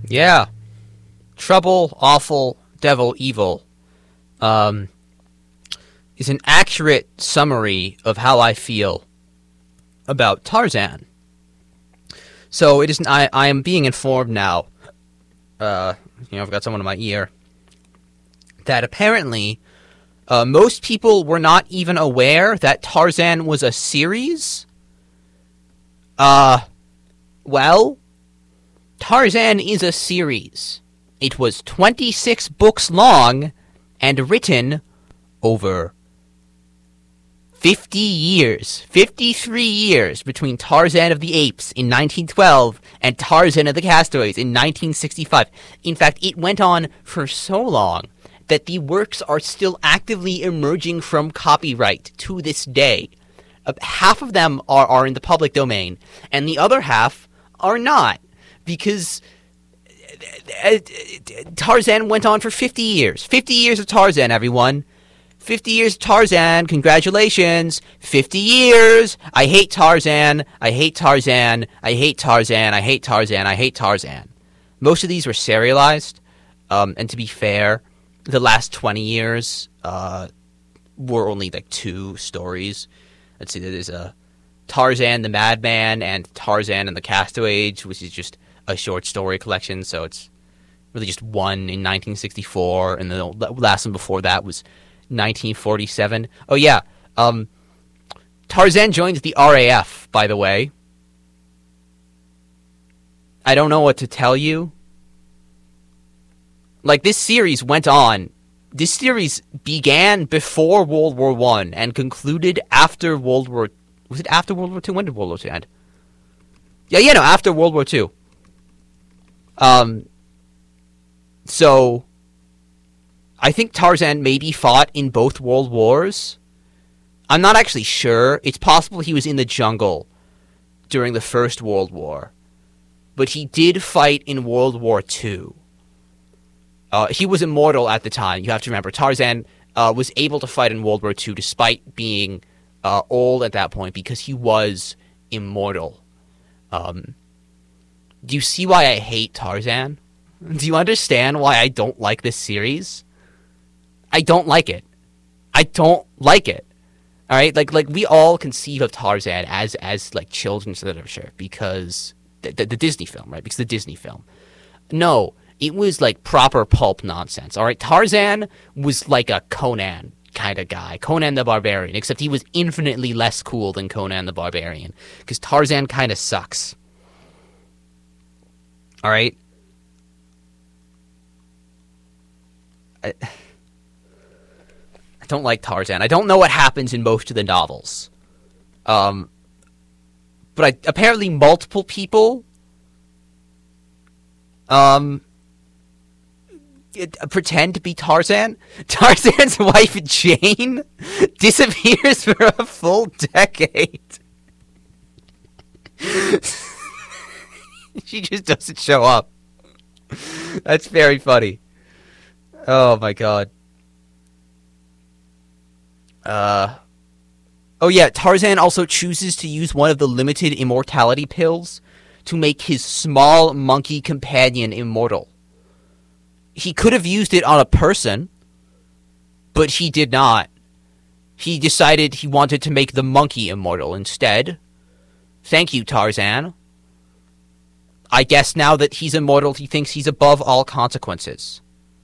Yeah. Trouble, Awful, Devil, Evil is an accurate summary of how I feel about Tarzan. So it is. I am being informed now. I've got someone in my ear that apparently most people were not even aware that Tarzan was a series. Well, Tarzan is a series. It was 26 books long and written over 50 years, 53 years between Tarzan of the Apes in 1912 and Tarzan of the Castaways in 1965. In fact, it went on for so long that the works are still actively emerging from copyright to this day. Half of them are in the public domain, and the other half are not, because Tarzan went on for 50 years. 50 years of Tarzan, everyone. 50 years of Tarzan, congratulations. 50 years. I hate Tarzan. I hate Tarzan. I hate Tarzan. I hate Tarzan. I hate Tarzan. Most of these were serialized, and to be fair, the last 20 years were only like 2 stories. Let's see, there's Tarzan the Madman and Tarzan and the Castaways, which is just a short story collection, so it's really just one in 1964, and the last one before that was 1947. Oh yeah, Tarzan joins the RAF, by the way. I don't know what to tell you. Like, this series went on. This series began before World War I and concluded after World War... Was it after World War II? When did World War II end? After World War II. So, I think Tarzan maybe fought in both World Wars. I'm not actually sure. It's possible he was in the jungle during the First World War. But he did fight in World War II. He was immortal at the time. You have to remember, Tarzan was able to fight in World War II despite being old at that point because he was immortal. Do you see why I hate Tarzan? Do you understand why I don't like this series? I don't like it. I don't like it. All right, like we all conceive of Tarzan as like children's literature because the Disney film, right? Because the Disney film. No, it was like proper pulp nonsense. All right, Tarzan was like a Conan kind of guy, Conan the Barbarian, except he was infinitely less cool than Conan the Barbarian because Tarzan kind of sucks. All right. I don't like Tarzan. I don't know what happens in most of the novels. But apparently multiple people pretend to be Tarzan. Tarzan's wife, Jane, disappears for a full decade. She just doesn't show up. That's very funny. Oh my god. Oh yeah, Tarzan also chooses to use one of the limited immortality pills to make his small monkey companion immortal. He could have used it on a person, but he did not. He decided he wanted to make the monkey immortal instead. Thank you, Tarzan. I guess now that he's immortal, he thinks he's above all consequences.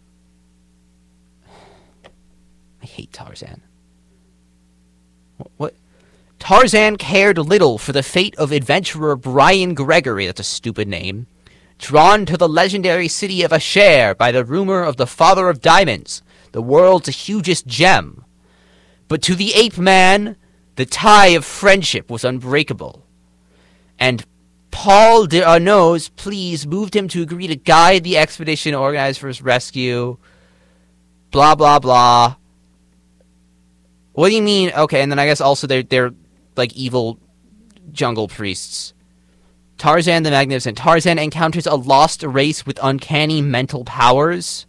I hate Tarzan. What? Tarzan cared little for the fate of adventurer Brian Gregory, that's a stupid name, drawn to the legendary city of Asher by the rumor of the Father of Diamonds, the world's hugest gem. But to the ape man, the tie of friendship was unbreakable. And Paul d'Arnaud's pleas moved him to agree to guide the expedition organized for his rescue. Blah, blah, blah. What do you mean? Okay, and then I guess also they're like evil jungle priests. Tarzan the Magnificent. Tarzan encounters a lost race with uncanny mental powers.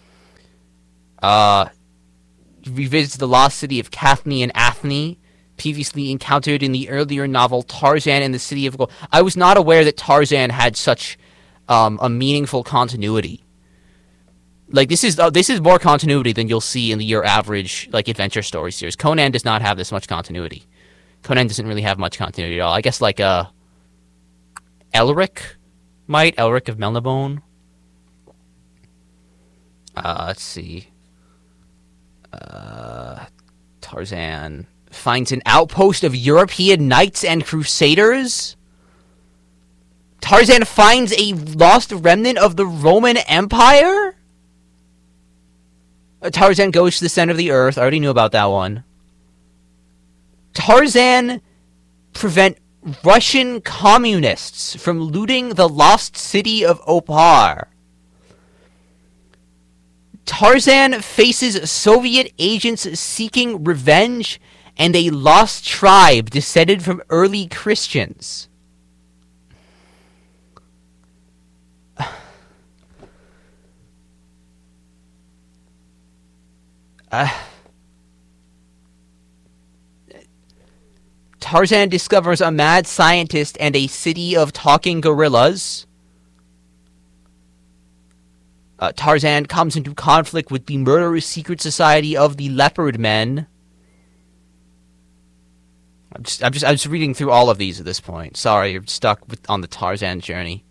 Revisits the lost city of Kathni and Athni, previously encountered in the earlier novel Tarzan and the City of Gold. I was not aware that Tarzan had such a meaningful continuity. Like, this is more continuity than you'll see in your average, like, adventure story series. Conan does not have this much continuity. Conan doesn't really have much continuity at all. I guess, like, Elric might. Elric of Melnibone. Let's see. Tarzan finds an outpost of European knights and crusaders. Tarzan finds a lost remnant of the Roman Empire. Tarzan goes to the center of the earth. I already knew about that one. Tarzan prevent Russian communists from looting the lost city of Opar. Tarzan faces Soviet agents seeking revenge and a lost tribe descended from early Christians. Tarzan discovers a mad scientist and a city of talking gorillas. Tarzan comes into conflict with the murderous secret society of the Leopard Men. I'm just reading through all of these at this point. Sorry, you're stuck on the Tarzan journey.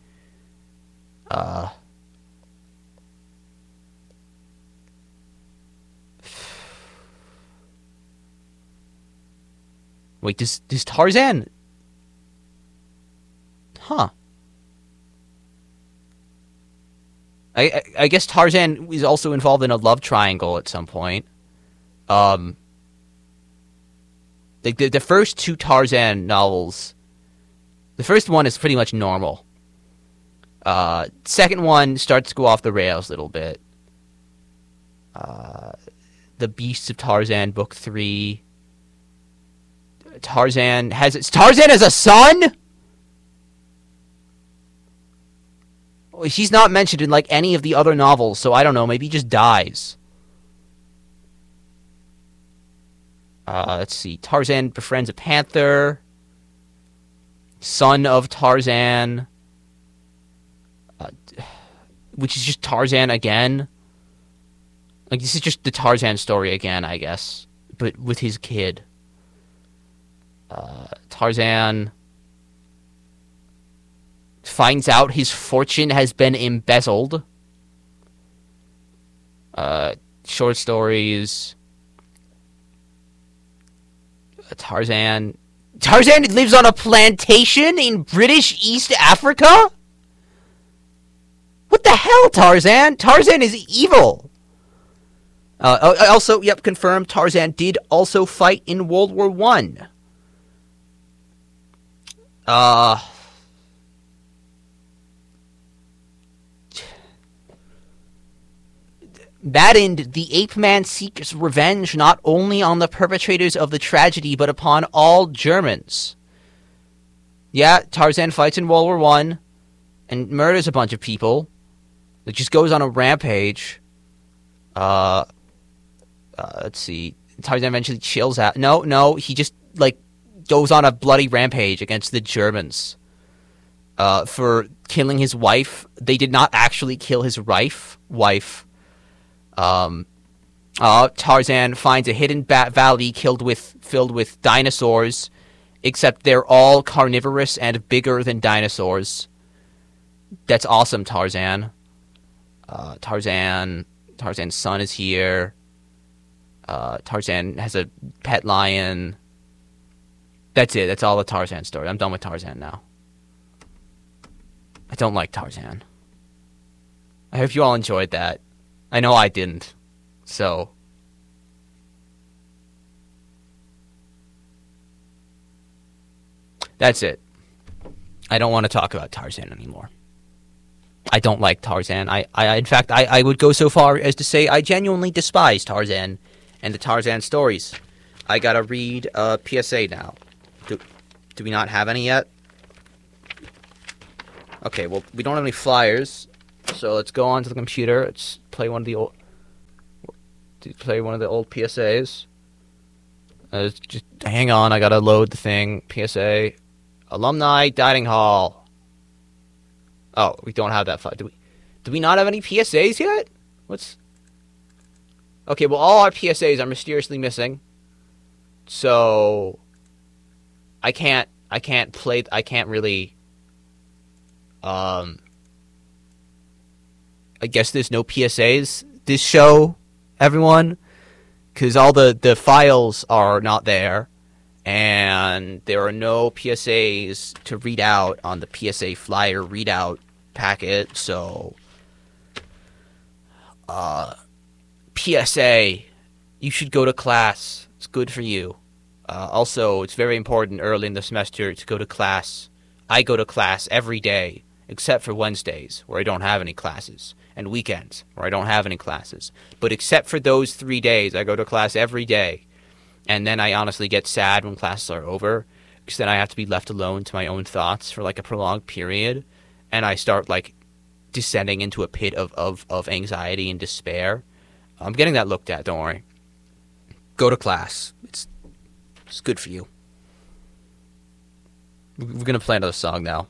Wait, does Tarzan... Huh. I guess Tarzan is also involved in a love triangle at some point. The first two Tarzan novels... The first one is pretty much normal. Second one starts to go off the rails a little bit. The Beasts of Tarzan, Book 3... Tarzan has a son? He's not mentioned in, like, any of the other novels, so I don't know, maybe he just dies. Let's see. Tarzan befriends a panther. Son of Tarzan. Which is just Tarzan again. Like, this is just the Tarzan story again, I guess. But with his kid. Tarzan finds out his fortune has been embezzled. Short stories. Tarzan lives on a plantation in British East Africa? What the hell, Tarzan? Tarzan is evil. Also, yep, confirmed, Tarzan did also fight in World War I. Maddened, the ape man seeks revenge not only on the perpetrators of the tragedy, but upon all Germans. Yeah, Tarzan fights in World War I and murders a bunch of people. It just goes on a rampage. Let's see. Tarzan eventually chills out. No, he just, like, goes on a bloody rampage against the Germans. For killing his wife. They did not actually kill his wife. Tarzan finds a hidden valley filled with dinosaurs, except they're all carnivorous and bigger than dinosaurs. That's awesome, Tarzan. Tarzan's son is here. Tarzan has a pet lion. That's it. That's all the Tarzan story. I'm done with Tarzan now. I don't like Tarzan. I hope you all enjoyed that. I know I didn't. So. That's it. I don't want to talk about Tarzan anymore. I don't like Tarzan. In fact, I would go so far as to say I genuinely despise Tarzan and the Tarzan stories. I gotta read a PSA now. Do we not have any yet? Okay, well, we don't have any flyers, so let's go onto the computer. Let's play one of the old PSAs. Just hang on, I gotta load the thing. PSA. Alumni Dining Hall. Oh, we don't have that file. Do we not have any PSAs yet? What's... Okay, well, all our PSAs are mysteriously missing. So... I can't really... I guess there's no PSAs this show, everyone. Because all the files are not there. And there are no PSAs to read out on the PSA flyer readout packet, so PSA, you should go to class. It's good for you. Also, it's very important early in the semester to go to class. I go to class every day, except for Wednesdays, where I don't have any classes, and weekends, where I don't have any classes. But except for those 3 days, I go to class every day. And then I honestly get sad when classes are over, because then I have to be left alone to my own thoughts for like a prolonged period, and I start like descending into a pit of anxiety and despair. I'm getting that looked at, don't worry. Go to class. It's good for you. We're going to play another song now.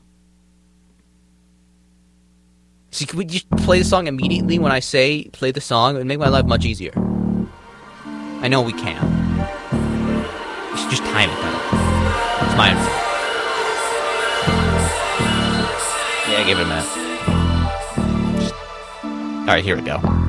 See, can we just play the song immediately when I say play the song? It would make my life much easier. I know we can. You should just time it better. It's my fault. Yeah, give it a minute. Alright, here we go.